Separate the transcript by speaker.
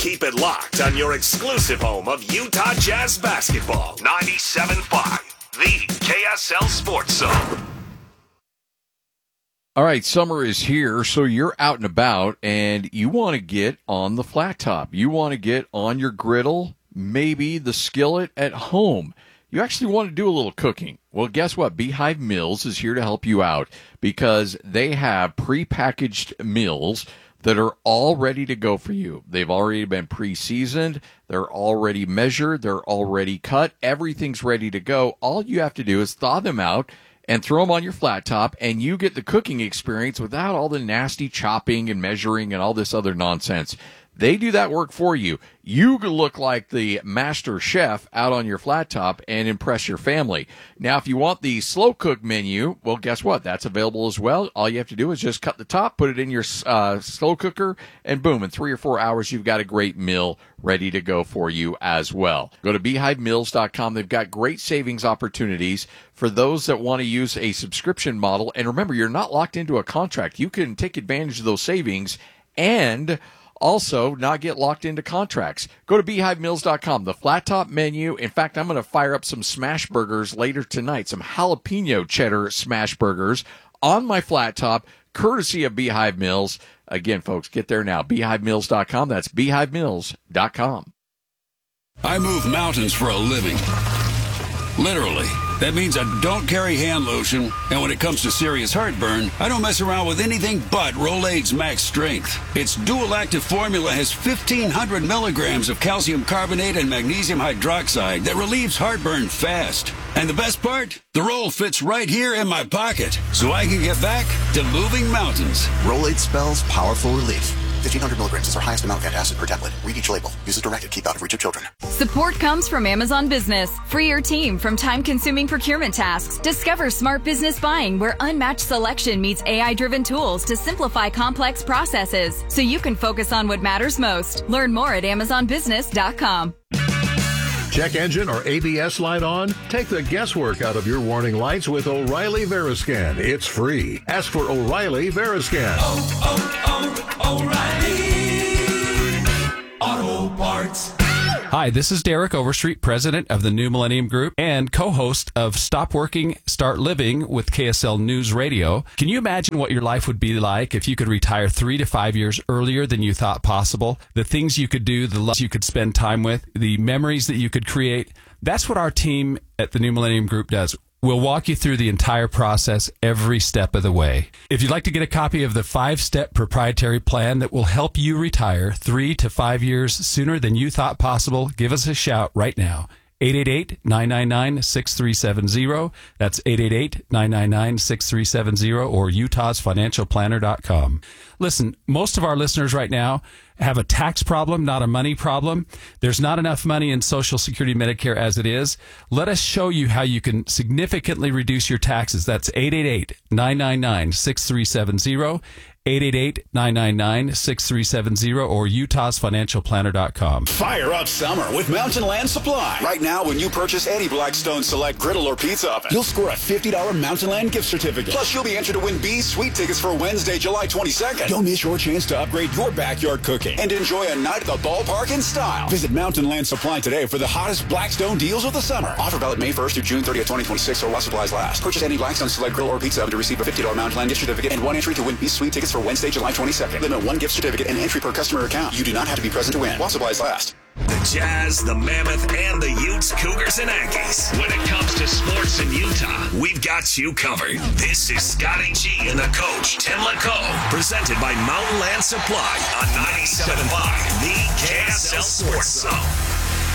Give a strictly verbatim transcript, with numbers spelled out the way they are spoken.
Speaker 1: Keep it locked on your exclusive home of Utah Jazz basketball. ninety-seven point five, the K S L Sports Zone.
Speaker 2: All right, summer is here, so you're out and about, and you want to get on the flat top. You want to get on your griddle, maybe the skillet at home. You actually want to do a little cooking. Well, guess what? Beehive Meals is here to help you out because they have prepackaged meals that are all ready to go for you. They've already been pre-seasoned. They're already measured. They're already cut. Everything's ready to go. All you have to do is thaw them out and throw them on your flat top, and you get the cooking experience without all the nasty chopping and measuring and all this other nonsense. They do that work for you. You look like the master chef out on your flat top and impress your family. Now, if you want the slow cook menu, well, guess what? That's available as well. All you have to do is just cut the top, put it in your uh, slow cooker, and boom, in three or four hours, you've got a great meal ready to go for you as well. Go to beehive meals dot com. They've got great savings opportunities for those that want to use a subscription model. And remember, you're not locked into a contract. You can take advantage of those savings and also not get locked into contracts. Go to beehive meals dot com. The flat top menu. In fact, I'm going to fire up some smash burgers later tonight, some jalapeno cheddar smash burgers on my flat top, courtesy of Beehive Meals. Again, folks, get there now. beehive meals dot com. That's beehive meals dot com.
Speaker 3: I move mountains for a living. Literally. That means I don't carry hand lotion, and when it comes to serious heartburn, I don't mess around with anything but Rolaids Max Strength. Its dual-active formula has fifteen hundred milligrams of calcium carbonate and magnesium hydroxide that relieves heartburn fast. And the best part? The roll fits right here in my pocket, so I can get back to moving mountains.
Speaker 4: Rolaids spells powerful relief. fifteen hundred milligrams is our highest amount of antacid per tablet. Read each label. Use as directed. Keep out of reach of children.
Speaker 5: Support comes from Amazon Business. Free your team from time-consuming procurement tasks. Discover smart business buying where unmatched selection meets A I-driven tools to simplify complex processes so you can focus on what matters most. Learn more at amazon business dot com.
Speaker 6: Check engine or A B S light on? Take the guesswork out of your warning lights with O'Reilly Veriscan. It's free. Ask for O'Reilly Veriscan.
Speaker 7: Oh, oh, oh, O'Reilly Auto Parts.
Speaker 8: Hi, this is Derek Overstreet, president of the New Millennium Group and co-host of Stop Working, Start Living with K S L News Radio. Can you imagine what your life would be like if you could retire three to five years earlier than you thought possible? The things you could do, the loves you could spend time with, the memories that you could create. That's what our team at the New Millennium Group does. We'll walk you through the entire process every step of the way. If you'd like to get a copy of the five-step proprietary plan that will help you retire three to five years sooner than you thought possible, give us a shout right now. eight eight eight, nine nine nine, six three seven zero. That's eight eight eight, nine nine nine, six three seven zero or utahs financial planner dot com. Listen, most of our listeners right now have a tax problem, not a money problem. There's not enough money in Social Security Medicare as it is. Let us show you how you can significantly reduce your taxes. That's eight eight eight, nine nine nine, six three seven zero. eight eight eight, nine nine nine, six three seven zero or utahs financial planner dot com.
Speaker 3: Fire up summer with Mountain Land Supply. Right now, when you purchase any Blackstone Select griddle or pizza oven, you'll score a fifty dollars Mountain Land gift certificate. Plus, you'll be entered to win B's Sweet tickets for Wednesday, July twenty-second. Don't miss your chance to upgrade your backyard cooking and enjoy a night at the ballpark in style. Visit Mountain Land Supply today for the hottest Blackstone deals of the summer. Offer valid May first through June thirtieth, twenty twenty-six, or while supplies last. Purchase any Blackstone Select griddle or pizza oven to receive a fifty dollars Mountain Land gift certificate and one entry to win B's Sweet tickets for Wednesday, July twenty-second. Limit one gift certificate and entry per customer account. You do not have to be present to win. While supplies last.
Speaker 1: The Jazz, the Mammoth, and the Utes, Cougars, and Aggies. When it comes to sports in Utah, we've got you covered. This is Scotty G and the coach, Tim LeCaux, presented by Mountain Land Supply on ninety-seven point five, the K S L Sports Zone.